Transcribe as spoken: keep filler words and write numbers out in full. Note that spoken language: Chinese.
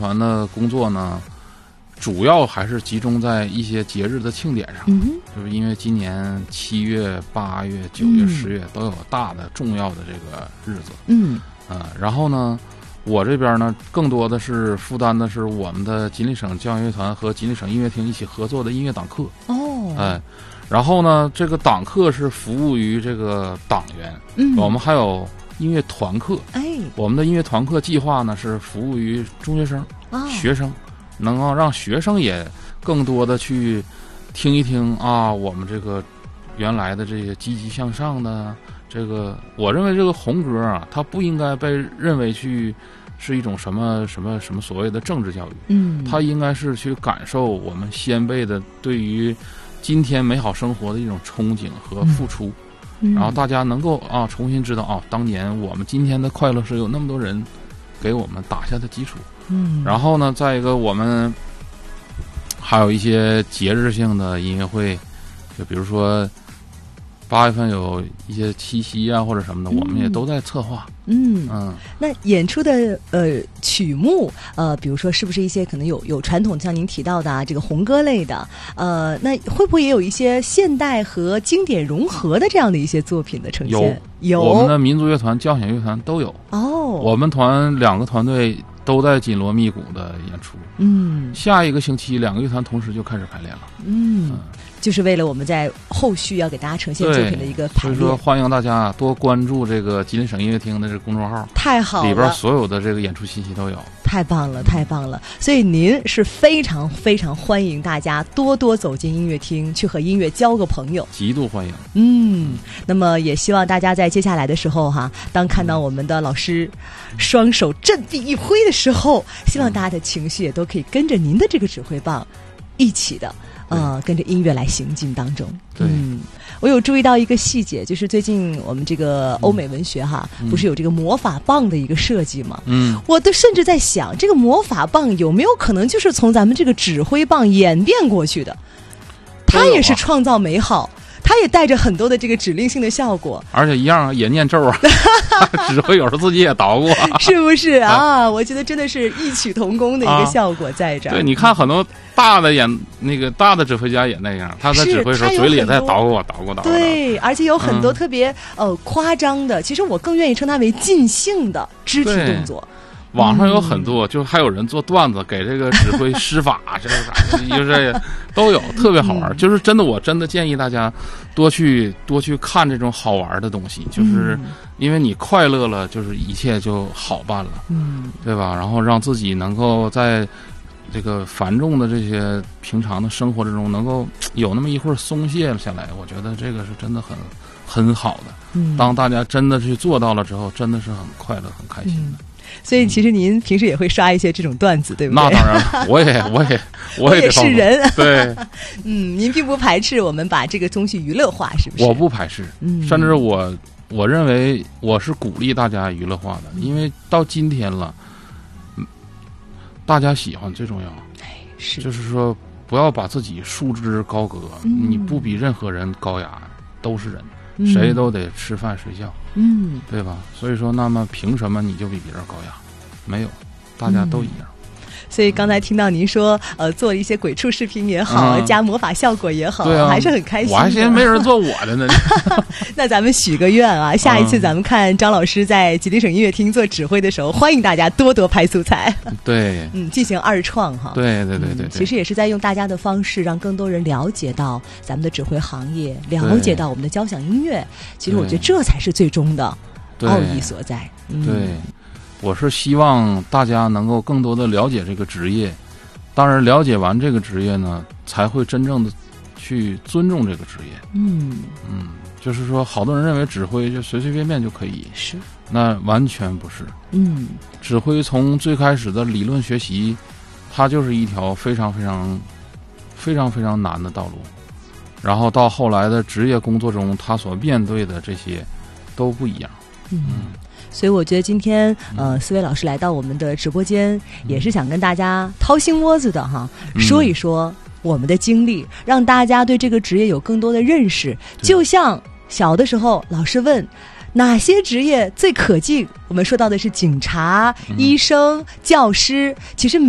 团的工作呢，主要还是集中在一些节日的庆典上， 嗯、 就是因为今年七月、八月、九月、十月都有大的重要的这个日子， 嗯， 呃，然后呢，我这边呢更多的是负担的是我们的吉林省交响乐团和吉林省音乐厅一起合作的音乐党课， 哦， 哎、呃，然后呢，这个党课是服务于这个党员， 嗯， 我们还有音乐团课， 哎， 我们的音乐团课计划呢是服务于中学生、 哦、 学生，能够让学生也更多的去听一听啊，我们这个原来的这些积极向上的这个，我认为这个红歌啊，它不应该被认为去是一种什么什么什么所谓的政治教育， 嗯， 它应该是去感受我们先辈的对于今天美好生活的一种憧憬和付出。嗯，然后大家能够啊重新知道啊，当年我们今天的快乐是有那么多人给我们打下的基础。 嗯， 然后呢，再一个我们还有一些节日性的音乐会，就比如说八月份有一些七夕啊或者什么的，嗯、我们也都在策划。 嗯嗯， 那演出的呃曲目呃，比如说是不是一些可能有有传统像您提到的啊，这个红歌类的，呃，那会不会也有一些现代和经典融合的这样的一些作品的呈现？ 有，有我们的民族乐团、交响乐团都有。 哦， 我们团两个团队都在紧锣密鼓的演出。 嗯， 下一个星期两个乐团同时就开始排练了。 嗯。嗯，就是为了我们在后续要给大家呈现作品的一个排练， 所以说欢迎大家多关注这个吉林省音乐厅的这个公众号， 太好了， 里边所有的这个演出信息都有。 太棒了，太棒了！所以您是非常非常欢迎大家多多走进音乐厅，去和音乐交个朋友， 极度欢迎。 嗯，那么也希望大家在接下来的时候哈，当看到我们的老师双手振臂一挥的时候，希望大家的情绪也都可以跟着您的这个指挥棒一起的。呃，跟着音乐来行进当中。 对， 嗯，我有注意到一个细节，就是最近我们这个欧美文学哈， 嗯、 不是有这个魔法棒的一个设计吗？ 嗯， 我都甚至在想，这个魔法棒有没有可能就是从咱们这个指挥棒演变过去的？它也是创造美好。它也带着很多的这个指令性的效果， 而且一样也念咒啊，指挥有时候自己也捣鼓， 是不是啊？我觉得真的是异曲同工的一个效果在这儿。 啊、对，你看很多大的演那个大的指挥家也那样，他在指挥的时候嘴里也在捣鼓捣鼓捣鼓。 对，而且有很多特别、嗯、呃夸张的，其实我更愿意称它为尽兴的肢体动作。 网上有很多，嗯、就还有人做段子给这个指挥施法，这个啥就是都有，特别好玩。嗯、就是真的，我真的建议大家多去多去看这种好玩的东西，就是因为你快乐了，就是一切就好办了， 嗯， 对吧？然后让自己能够在这个繁重的这些平常的生活之中，能够有那么一会儿松懈下来，我觉得这个是真的很很好的。 嗯， 当大家真的去做到了之后，真的是很快乐、很开心的。 嗯，所以其实您平时也会刷一些这种段子，对不对？ 那当然，我也我也我也是人， 对， 嗯，您并不排斥我们把这个东西娱乐化，是不是？ 我不排斥， 嗯， 甚至我我认为我是鼓励大家娱乐化的，因为到今天了，大家喜欢最重要， 哎，是， 就是说不要把自己束之高阁， 嗯、 你不比任何人高雅，都是人。谁都得吃饭睡觉， 嗯， 对吧？所以说，那么凭什么你就比别人高雅？没有，大家都一样。 嗯，所以刚才听到您说，呃，做一些鬼畜视频也好，嗯、加魔法效果也好， 对啊， 还是很开心的。 我还寻思没人做我的呢。 那咱们许个愿啊，下一次咱们看张老师在吉林省音乐厅做指挥的时候，欢迎大家多多拍素材。 对， 嗯，进行二创哈。 对对对 对, 对、 嗯。其实也是在用大家的方式，让更多人了解到咱们的指挥行业，了解到我们的交响音乐。其实我觉得这才是最终的奥义所在。 对。嗯，对，我是希望大家能够更多的了解这个职业，当然了解完这个职业呢，才会真正的去尊重这个职业。 嗯嗯，就是说，好多人认为指挥就随随便便就可以， 是， 那完全不是。 嗯， 指挥从最开始的理论学习，它就是一条非常非常非常非常难的道路，然后到后来的职业工作中，他所面对的这些都不一样。 嗯。嗯，所以我觉得今天呃，思维老师来到我们的直播间，也是想跟大家掏心窝子的哈， 嗯、 说一说我们的经历，让大家对这个职业有更多的认识。就像小的时候，老师问哪些职业最可敬，我们说到的是警察、 嗯、 医生、教师，其实